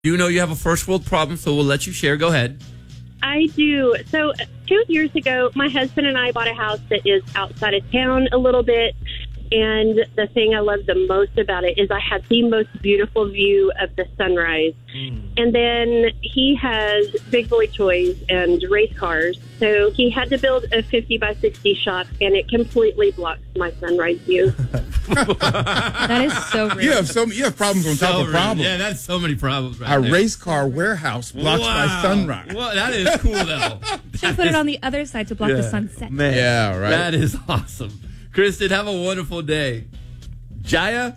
You know you have a first world problem, so we'll let you share. Go ahead. I do. So 2 years ago, my husband and I bought a house that is outside of town a little bit. And the thing I love the most about it is I have the most beautiful view of the sunrise. And then he has big boy toys and race cars. So he had to build a 50 by 60 shop, and it completely blocks my sunrise view. That is so real. You have problems on top of problems. Yeah, that's so many problems. Our race car warehouse blocks my sunrise. Well, that is cool, though. Should put it on the other side to block the sunset. Man, Yeah, right. That is awesome. Kristen, have a wonderful day. Jaya?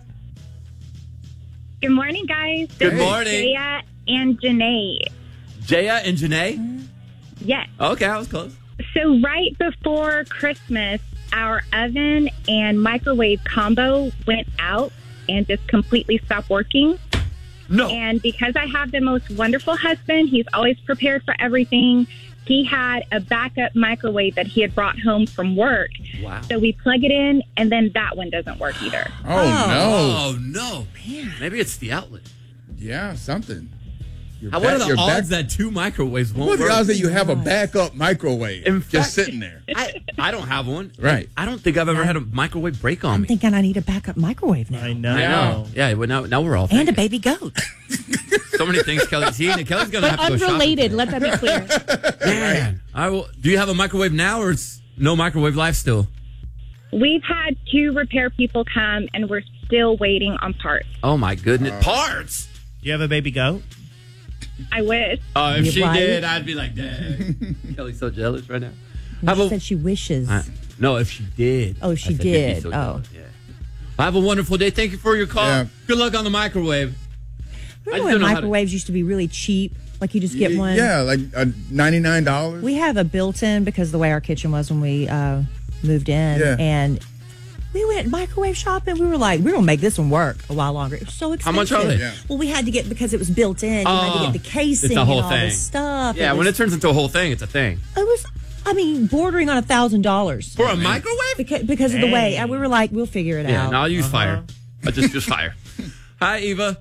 Good morning, guys. Good This is morning. Jaya and Janae. Jaya and Janae? Yes. Okay, I was close. So right before Christmas, our oven and microwave combo went out and just completely stopped working. No. And because I have the most wonderful husband, he's always prepared for everything. He had a backup microwave that he had brought home from work. Wow. So we plug it in, and then that one doesn't work either. Oh, no. Man. Maybe it's the outlet. Yeah, something. What are the odds that two microwaves won't What are work? the odds that you have a backup microwave In fact, just sitting there? I don't have one. Right. I don't think I've ever had a microwave break on I'm me. thinking I need a backup microwave now. I know. I know. Yeah, well, now we're all And a thinking. baby goat. So many things, Kelly. See, Kelly's going to have But to go shopping. unrelated, let that be clear. Man. I will. Do you have a microwave now, or it's no microwave life still? We've had 2 repair people come, and we're still waiting on parts. Oh, my goodness. Parts? Do you have a baby goat? I wish. Oh, if You she right? did, I'd be like, dang. Kelly's so jealous right now. She said she wishes. No, if she did. Oh, she I said she'd be did. so Oh. jealous. Yeah. Have a wonderful day. Thank you for your call. Yeah. Good luck on the microwave. Remember when microwaves used to be really cheap? Like you just get one? Yeah, like $99. We have a built-in because the way our kitchen was when we moved in. Yeah. And we went microwave shopping. We were like, we're going to make this one work a while longer. It was so expensive. How much are they? Yeah. Well, we had to get, because it was built in, you had to get the casing it's a whole and all thing. this stuff. Yeah, when it turns into a whole thing, it's a thing. It was, bordering on $1,000. For a microwave? Because of the way. And we were like, we'll figure it Yeah, out. no, I'll use fire. I just fire. Hi, Eva.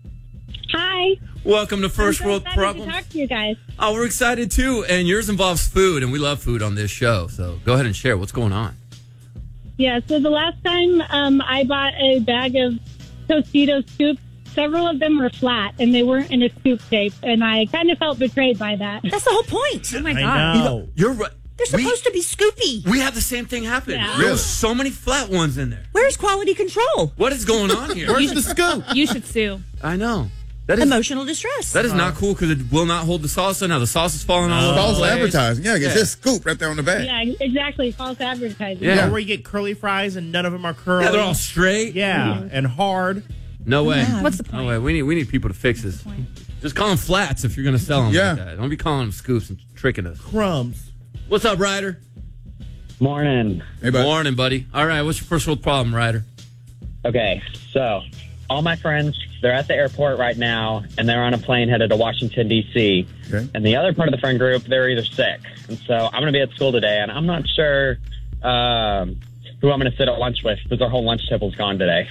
Hi. Welcome to First I'm so World excited Problems. to talk to you guys. Oh, we're excited too. And yours involves food, and we love food on this show. So go ahead and share what's going on. Yeah, so the last time I bought a bag of Tostitos scoops, several of them were flat, and they weren't in a scoop shape, and I kind of felt betrayed by that. That's the whole point. Oh, my I God. know. You're right. They're supposed to be scoopy. We had the same thing happen. Yeah. There were so many flat ones in there. Where's quality control? What is going on here? Where's the scoop? You should sue. I know. That is Emotional distress. that is not cool because it will not hold the salsa. Now the sauce is falling all over False the place. advertising. Yeah, get Yeah. this scoop right there on the back. Yeah, exactly. False advertising. Yeah. You know where you get curly fries and none of them are curly? Yeah, they're all straight. Yeah, and hard. No way. What's the point? No way. We need people to fix this. Just call them flats if you're going to sell them Yeah. like that. Don't be calling them scoops and tricking us. Crumbs. What's up, Ryder? Morning. Hey, bud. Morning, buddy. All right, what's your first world problem, Ryder? Okay, so all my friends, they're at the airport right now, and they're on a plane headed to Washington, D.C. Okay. And the other part of the friend group, they're either sick. And so I'm going to be at school today, and I'm not sure who I'm going to sit at lunch with because our whole lunch table's gone today.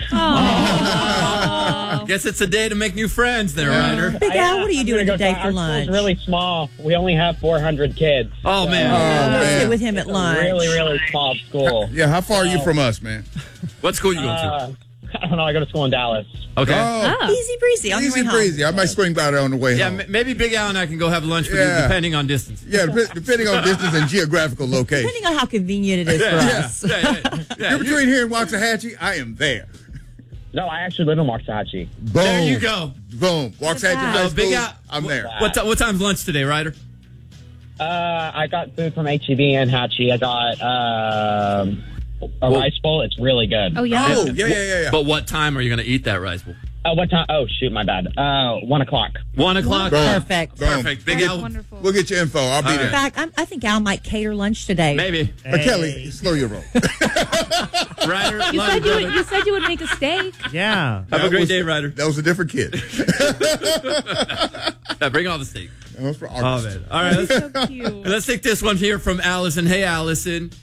Guess it's a day to make new friends there, Ryder. Big Al, what are you I'm doing gonna go today to- for our lunch? school's really small. We only have 400 kids. Oh, man. Go man. sit with him at lunch. Really, really small school. Yeah, how far are you from us, man? What school you going to? I don't know. I go to school in Dallas. Okay. Oh, Easy breezy on your way easy home. breezy. I might swing by there on the way Yeah, home. maybe Big Al and I can go have lunch with you, Yeah. depending on distance. Yeah, depending on distance and geographical location. Depending on how convenient it is for us. Yeah. You're between here and Waxahachie, I am there. No, I actually live in Waxahachie. Boom. There you go. Boom. Waxahachie High So, Big School, Al, I'm there. What time's lunch today, Ryder? I got food from HEB and Hatchie. I got a rice bowl. It's really good. Oh, yeah. Oh, yeah. But what time are you going to eat that rice bowl? What time? Oh, shoot, my bad. 1 o'clock. 1 o'clock. Boom. Perfect. Boom. Perfect. Big That's Al. wonderful. We'll get your info. I'll be In there. fact, I think Al might cater lunch today. Maybe. But Kelly, slow your roll. Ryder, You love said you, you, brother. you said you would make a steak. Yeah. Have a great day, Ryder. That was a different kid. Yeah, bring all the steak. That was for Oh, August. man. All right, So cute. let's take this one here from Allison. Hey, Allison.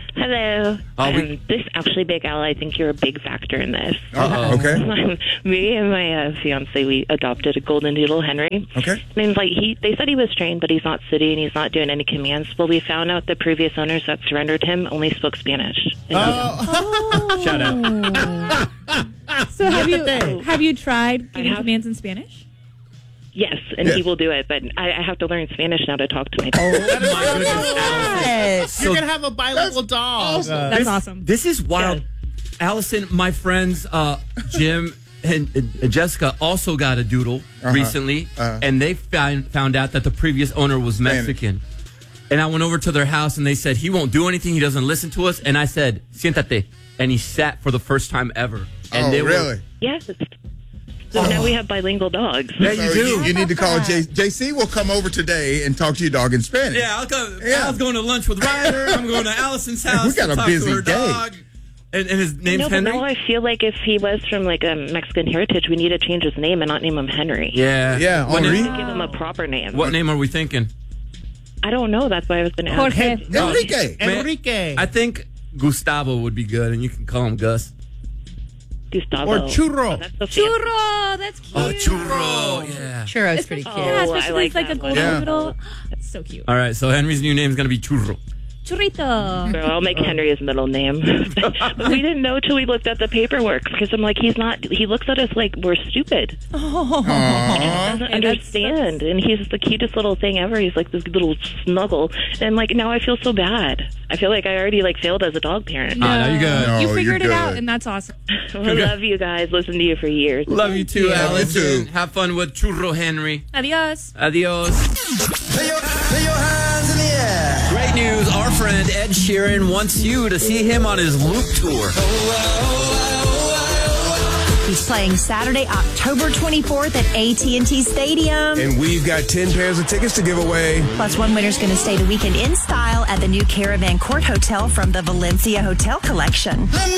Hello. Oh, This actually, Big Al, I think you're a big factor in this. Okay. Me and my fiance, we adopted a golden doodle, Henry. Okay. I mean, like they said he was trained, but he's not sitting, he's not doing any commands. Well, we found out the previous owners that surrendered him only spoke Spanish. Shout out. So have you tried giving commands in Spanish? Yes, and he will do it, but I have to learn Spanish now to talk to my dog. You're going to have a bilingual dog. That's awesome. This is wild. Allison, my friends Jim and Jessica also got a doodle recently, and they found out that the previous owner was Mexican. And I went over to their house, and they said, he won't do anything. He doesn't listen to us. And I said, siéntate. And he sat for the first time ever. And they really? Yes. So now we have bilingual dogs. Yeah, you do. You need to call JC. Will come over today and talk to your dog in Spanish. Yeah, I'll come. Yeah. I was going to lunch with Ryder. I'm going to Allison's house. We got to a talk busy to her day. dog. And his name's But Henry? now I feel like if he was from like a Mexican heritage, we need to change his name and not name him Henry. Yeah. Yeah, What Henri. name- Give him a proper name. What name are we thinking? I don't know. That's why I was going to ask. Jorge. Enrique. Enrique. I think Gustavo would be good, and you can call him Gus. Gustavo. Or Churro. Oh, that's so fancy. Churro, that's cute. Oh, churro. Yeah. Churro's pretty cute. Yeah, Oh, I especially like it's like a that one. golden Yeah. doodle. That's so cute. All right, so Henry's new name is going to be Churro. Churrito. So I'll make Henry his middle name. But we didn't know till we looked at the paperwork because I'm like, he looks at us like we're stupid. He doesn't understand. And he's the cutest little thing ever. He's like this little snuggle. And like now I feel so bad. I feel like I already like failed as a dog parent. No, you're good. No, You you're figured it out, good. and that's awesome. I love you guys. Listen to you for years. Love you too, Love you Allison. too. Have fun with Churro Henry. Adios. Adios. Great news. Our friend Ed Sheeran wants you to see him on his Loop tour. He's playing Saturday, October 24th at AT&T Stadium. And we've got 10 pairs of tickets to give away. Plus, one winner's going to stay the weekend in style at the new Caravan Court Hotel from the Valencia Hotel Collection.